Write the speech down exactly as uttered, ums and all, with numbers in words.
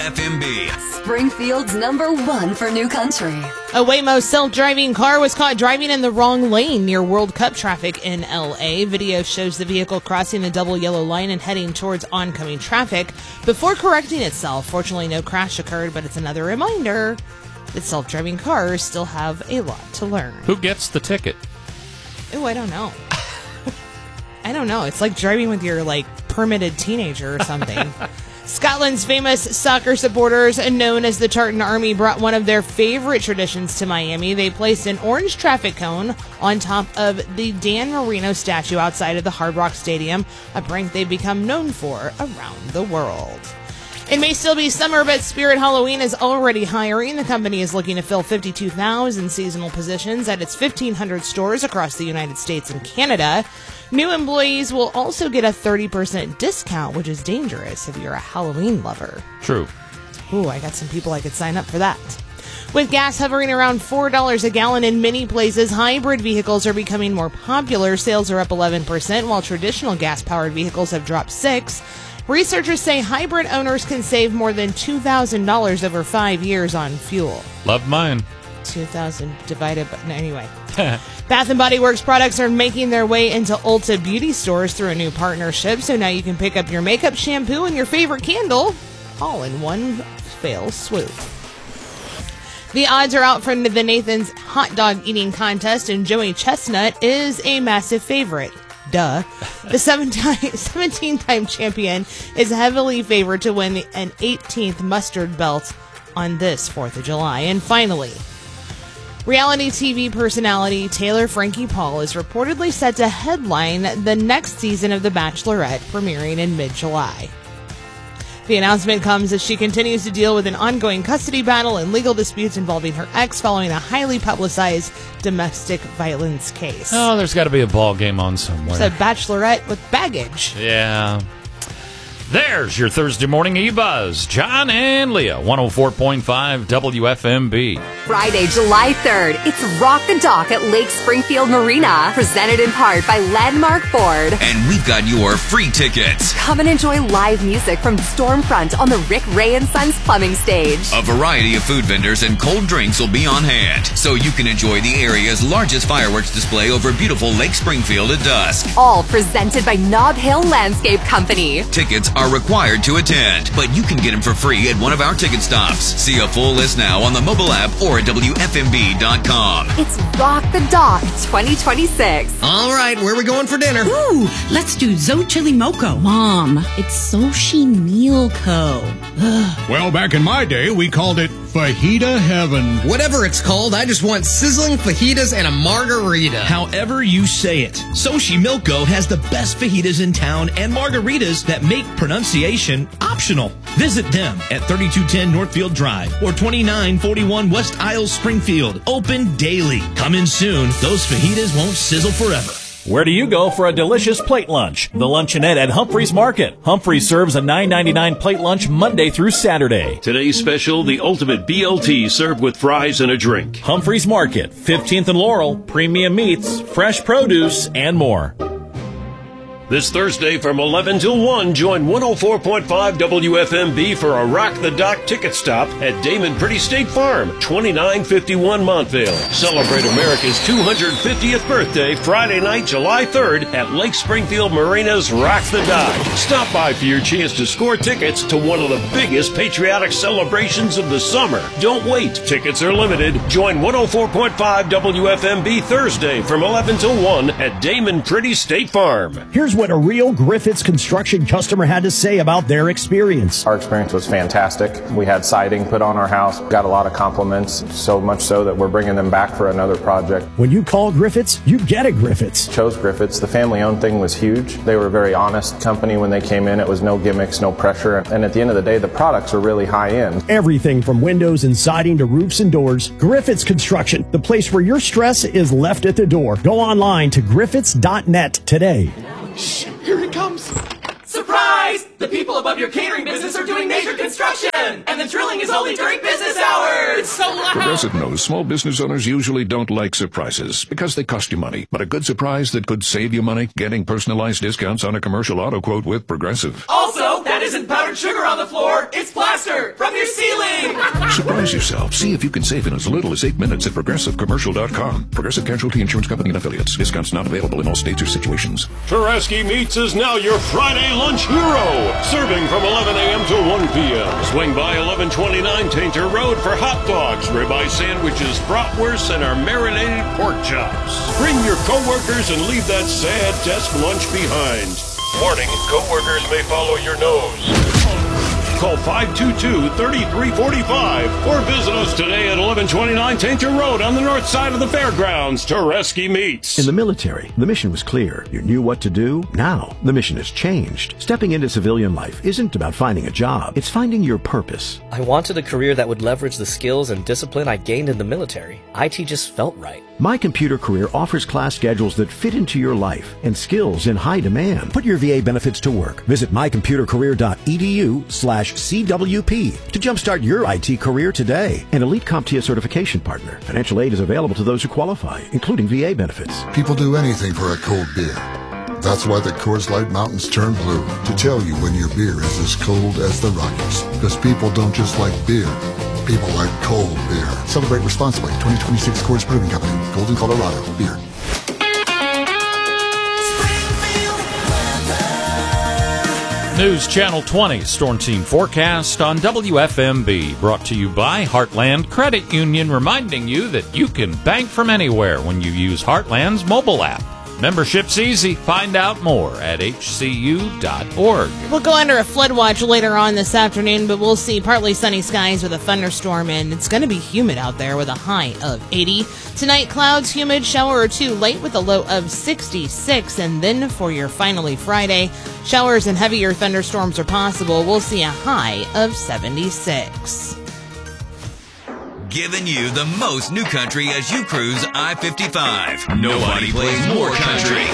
F M B. Springfield's number one for new country. A Waymo self-driving car was caught driving in the wrong lane near World Cup traffic in L A. Video shows the vehicle crossing the double yellow line and heading towards oncoming traffic before correcting itself. Fortunately, no crash occurred, but it's another reminder that self-driving cars still have a lot to learn. Who gets the ticket? Oh, I don't know. I don't know. It's like driving with your, like, permitted teenager or something. Scotland's famous soccer supporters, known as the Tartan Army, brought one of their favorite traditions to Miami. They placed an orange traffic cone on top of the Dan Marino statue outside of the Hard Rock Stadium, a prank they've become known for around the world. It may still be summer, but Spirit Halloween is already hiring. The company is looking to fill fifty-two thousand seasonal positions at its fifteen hundred stores across the United States and Canada. New employees will also get a thirty percent discount, which is dangerous if you're a Halloween lover. True. Ooh, I got some people I could sign up for that. With gas hovering around four dollars a gallon in many places, hybrid vehicles are becoming more popular. Sales are up eleven percent, while traditional gas-powered vehicles have dropped six percent. Researchers say hybrid owners can save more than two thousand dollars over five years on fuel. Love mine. two thousand divided by... No, anyway. Bath and Body Works products are making their way into Ulta beauty stores through a new partnership, so now you can pick up your makeup, shampoo, and your favorite candle all in one fell swoop. The odds are out for the Nathan's hot dog eating contest, and Joey Chestnut is a massive favorite. Duh. The seventeen-time champion is heavily favored to win an eighteenth mustard belt on this fourth of July. And finally, reality T V personality Taylor Frankie Paul is reportedly set to headline the next season of The Bachelorette, premiering in mid-July. The announcement comes as she continues to deal with an ongoing custody battle and legal disputes involving her ex following a highly publicized domestic violence case. Oh, there's got to be a ball game on somewhere. It's a Bachelorette with baggage. Yeah. There's your Thursday morning E-Buzz. John and Leah, one oh four point five W F M B. Friday, July third, it's Rock the Dock at Lake Springfield Marina, presented in part by Landmark Ford. And we've got your free tickets. Come and enjoy live music from Stormfront on the Rick Ray and Sons plumbing stage. A variety of food vendors and cold drinks will be on hand, so you can enjoy the area's largest fireworks display over beautiful Lake Springfield at dusk. All presented by Nob Hill Landscape Company. Tickets are required to attend, but you can get them for free at one of our ticket stops. See a full list now on the mobile app or at W F M B dot com. It's Rock the Dock twenty twenty-six. All right, where are we going for dinner? Ooh, let's do Zo Chili Moco. Mom, it's Soshi Meal Co. Ugh. Well, back in my day, we called it Fajita Heaven. Whatever it's called, I just want sizzling fajitas and a margarita. However you say it, Soshi Milko has the best fajitas in town and margaritas that make pronunciation optional. Visit them at thirty-two ten Northfield Drive or twenty-nine forty-one West Isles, Springfield. Open daily. Come in soon. Those fajitas won't sizzle forever. Where do you go for a delicious plate lunch? The Luncheonette at Humphreys Market. Humphreys serves a nine ninety-nine plate lunch Monday through Saturday. Today's special, the ultimate B L T served with fries and a drink. Humphreys Market, fifteenth and Laurel, premium meats, fresh produce, and more. This Thursday from eleven till one, join one oh four point five W F M B for a Rock the Dock ticket stop at Damon Pretty State Farm, twenty-nine fifty-one Montvale. Celebrate America's two hundred fiftieth birthday Friday night, July third at Lake Springfield Marina's Rock the Dock. Stop by for your chance to score tickets to one of the biggest patriotic celebrations of the summer. Don't wait. Tickets are limited. Join one oh four point five W F M B Thursday from eleven till one at Damon Pretty State Farm. Here's what a real Griffiths Construction customer had to say about their experience. Our experience was fantastic. We had siding put on our house, got a lot of compliments, so much so that we're bringing them back for another project. When you call Griffiths, you get a Griffiths. Chose Griffiths. The family-owned thing was huge. They were a very honest company when they came in. It was no gimmicks, no pressure, and at the end of the day, the products are really high-end. Everything from windows and siding to roofs and doors. Griffiths Construction, the place where your stress is left at the door. Go online to griffiths dot net today. Shh, here it comes. Surprise! Surprise! The people above your catering business are doing major construction, and the drilling is only during business hours! It's so loud! Progressive knows small business owners usually don't like surprises because they cost you money. But a good surprise that could save you money, getting personalized discounts on a commercial auto quote with Progressive. Also, that isn't powdered sugar on the floor, it's plaster from your ceiling! Surprise yourself. See if you can save in as little as eight minutes at progressive commercial dot com. Progressive Casualty Insurance Company and Affiliates. Discounts not available in all states or situations. Tereski Meats is now your Friday lunch hero, serving from eleven a.m. to one p.m. Swing by eleven twenty-nine Tainter Road for hot dogs, ribeye sandwiches, bratwursts, and our marinated pork chops. Bring your coworkers and leave that sad desk lunch behind. Warning, coworkers may follow your nose. Call five two two, three three four five or visit us today at eleven twenty-nine Tainter Road on the north side of the fairgrounds. Tereski Meats. In the military, the mission was clear. You knew what to do. Now, the mission has changed. Stepping into civilian life isn't about finding a job. It's finding your purpose. I wanted a career that would leverage the skills and discipline I gained in the military. I T just felt right. My Computer Career offers class schedules that fit into your life and skills in high demand. Put your V A benefits to work. Visit my computer career dot e d u slash C W P to jumpstart your I T career today. An Elite CompTIA certification partner. Financial aid is available to those who qualify, including V A benefits. People do anything for a cold beer. That's why the Coors Light Mountains turn blue, to tell you when your beer is as cold as the Rockies. Because people don't just like beer. People like cold beer. Celebrate responsibly. twenty twenty-six Coors Brewing Company, Golden, Colorado. Beer. News Channel twenty Storm Team Forecast on W F M B. Brought to you by Heartland Credit Union, reminding you that you can bank from anywhere when you use Heartland's mobile app. Membership's easy. Find out more at h c u dot org. We'll go under a flood watch later on this afternoon, but we'll see partly sunny skies with a thunderstorm, and it's going to be humid out there with a high of eighty. Tonight, clouds, humid, shower or two late with a low of sixty-six, and then for your finally Friday, showers and heavier thunderstorms are possible. We'll see a high of seventy-six. Giving you the most new country as you cruise I fifty-five. Nobody plays more country.